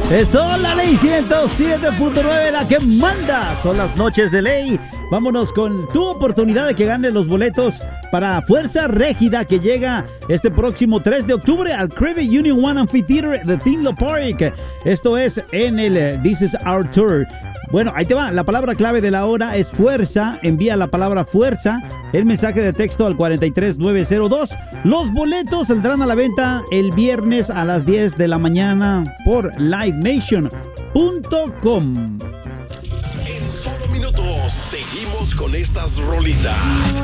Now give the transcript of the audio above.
Eso, la ley 107.9, la que manda. Son las noches de ley. Vámonos con tu oportunidad de que ganes los boletos para Fuerza Régida, que llega este próximo 3 de octubre al Credit Union One Amphitheater de Tinlo Park. Esto es en el This Is Our Tour. Bueno, ahí te va. La palabra clave de la hora es fuerza. Envía la palabra fuerza, el mensaje de texto al 43902. Los boletos saldrán a la venta el viernes a las 10 de la mañana por livenation.com. En solo minutos seguimos con estas rolitas.